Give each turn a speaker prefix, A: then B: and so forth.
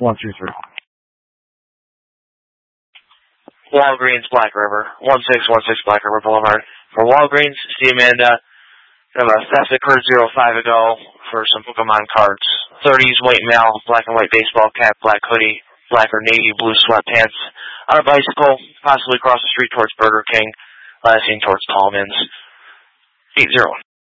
A: 123.
B: Walgreens, Black River, 1616 Black River Boulevard. For Walgreens, see Amanda. We have a theft occurred 05 ago for some Pokemon cards. 30s white male, black and white baseball cap, black hoodie, black or navy blue sweatpants. On a bicycle, possibly across the street towards Burger King. Last seen towards Tallman's. 801.